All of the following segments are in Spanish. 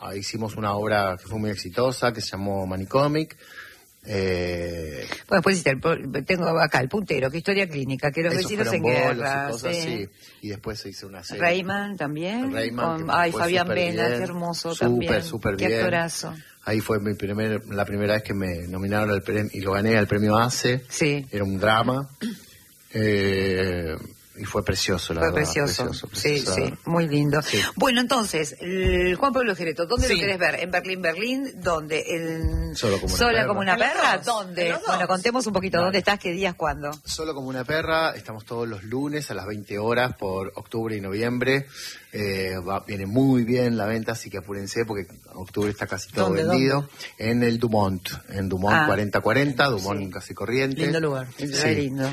hicimos una obra que fue muy exitosa, que se llamó Manicomic. Bueno, pues tengo acá el puntero, que historia clínica, que los vecinos en guerra. Cosas, sí. Y después se hizo una serie. Rayman también. Fabián Vena, qué hermoso también. Súper bien. Qué actorazo. Ahí fue la primera vez que me nominaron al premio, y lo gané al premio ACE. Sí. Era un drama. Y fue precioso, la verdad. Precioso. Sí, muy lindo. Sí. Bueno, entonces, Juan Pablo Gereto, ¿dónde lo querés ver? ¿En Berlín? ¿Dónde? Solo como una perra. ¿Dónde? Bueno, contemos un poquito, ¿dónde estás? ¿Qué días? ¿Cuándo? Solo como una perra, estamos todos los lunes a las 20 horas por octubre y noviembre. Viene muy bien la venta, así que apúrense porque octubre está casi todo vendido. ¿Dónde? En el Dumont, 4040, Dumont casi Corrientes. Lindo lugar, lindo.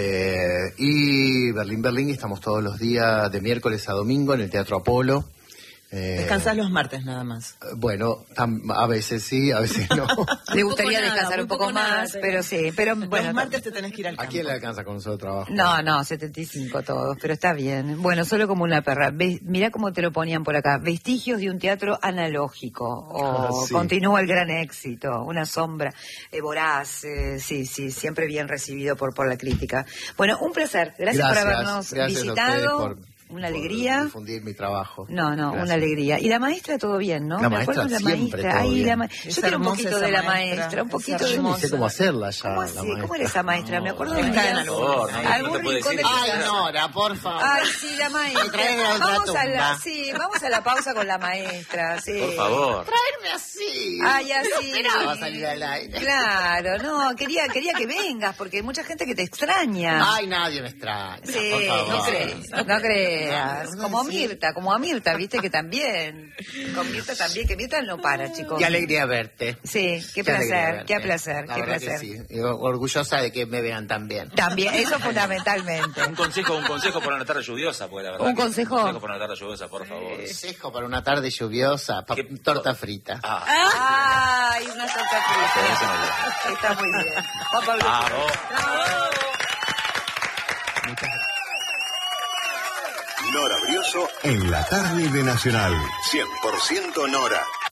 Y Berlín, estamos todos los días de miércoles a domingo en el Teatro Apolo. Descansás los martes nada más. Bueno, a veces sí, a veces no. Le gustaría descansar un poco más, pero sí. Pero bueno, los martes te tenés que ir al campo. ¿A quién le alcanza con solo trabajo? No, 75 todos, pero está bien. Bueno, solo como una perra. Mirá cómo te lo ponían por acá. Vestigios de un teatro analógico. Continúa el gran éxito. Una sombra voraz. Sí, siempre bien recibido por la crítica. Bueno, un placer. Gracias por habernos visitado. Una alegría. Difundir mi trabajo. No, una alegría. Y la maestra, todo bien, ¿no? La maestra siempre todo bien. Yo quiero un poquito de la maestra, un poquito de... Yo no sé cómo hacerla ya. ¿Cómo era esa maestra? Me acuerdo de algún rincón de... Ay, Nora, por favor. Ay, sí, la maestra. Vamos a la pausa con la maestra, sí. Por favor. Traerme así. Ay, así. No esperaba salir al aire. Claro, no, quería que vengas, porque hay mucha gente que te extraña. Ay, nadie me extraña, sí, por favor. No crees. Como a Mirta, viste que también. Con Mirta también, que Mirta no para, chicos. Qué alegría verte. Sí, qué placer. Que sí. Y orgullosa de que me vean tan bien. También, eso fundamentalmente. Un consejo para una tarde lluviosa, pues la verdad. Un consejo para una tarde lluviosa, por favor. Consejo para una tarde lluviosa, torta frita. Ay, una torta frita. Está muy bien. Juan Pablo. Bravo. Muchas gracias. Nora Brioso en la tarde de Nacional. 100% Nora.